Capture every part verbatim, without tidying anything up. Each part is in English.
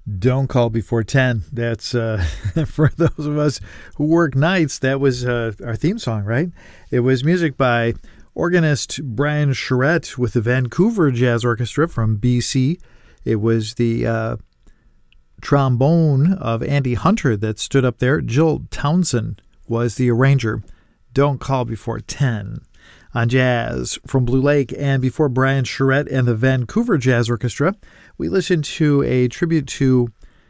Don't call before ten. That's uh, for those of us who work nights. That was uh, our theme song, right? It was music by organist Brian Charette with the Vancouver Jazz Orchestra from B C. It was the uh, trombone of Andy Hunter that stood up there. Jill Townsend was the arranger. Don't call before ten. On Jazz from Blue Lake, and before Brian Charette and the Vancouver Jazz Orchestra, we listened to a tribute to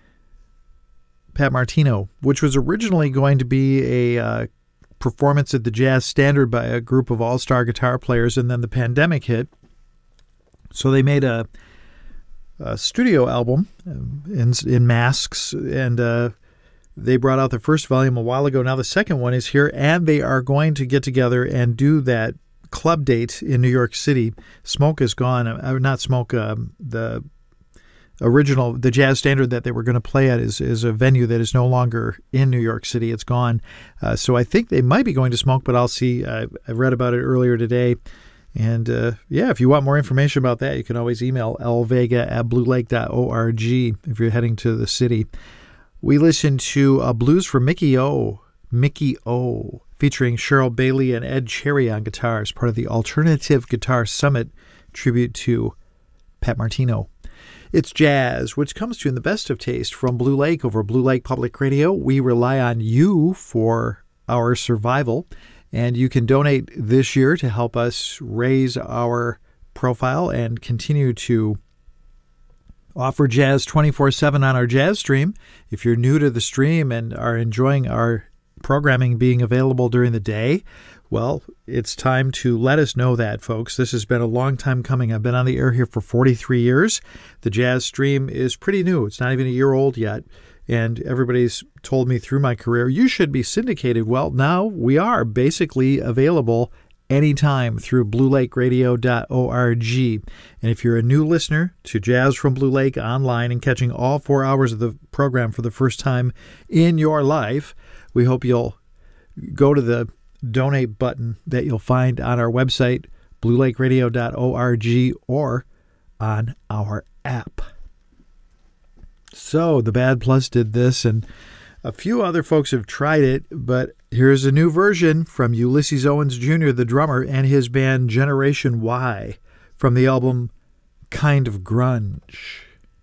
Pat Martino, which was originally going to be a uh, performance at the Jazz Standard by a group of all-star guitar players, and then the pandemic hit. So they made a, a studio album in, in masks, and uh, they brought out the first volume a while ago. Now the second one is here, and they are going to get together and do that club date in New York City. Smoke is gone. Uh, not Smoke. Uh, the original, the Jazz Standard that they were going to play at is, is a venue that is no longer in New York City. It's gone. Uh, so I think they might be going to Smoke, but I'll see. I, I read about it earlier today. And uh, yeah, if you want more information about that, you can always email lvega at blue lake dot org if you're heading to the city. We listened to a blues for Mickey O. Mickey O. featuring Cheryl Bailey and Ed Cherry on guitars, part of the Alternative Guitar Summit tribute to Pat Martino. It's jazz, which comes to you in the best of taste from Blue Lake over Blue Lake Public Radio. We rely on you for our survival, and you can donate this year to help us raise our profile and continue to offer jazz twenty-four seven on our jazz stream. If you're new to the stream and are enjoying our programming being available during the day, well, it's time to let us know that, folks. This has been a long time coming. I've been on the air here for forty-three years. The jazz stream is pretty new. It's not even a year old yet. And everybody's told me through my career, you should be syndicated. Well, now we are basically available anytime through blue lake radio dot org. And if you're a new listener to Jazz from Blue Lake online and catching all four hours of the program for the first time in your life, we hope you'll go to the donate button that you'll find on our website, blue lake radio dot org, or on our app. So the Bad Plus did this, and a few other folks have tried it, but here's a new version from Ulysses Owens Junior, the drummer, and his band Generation Y from the album Kind of Grunge.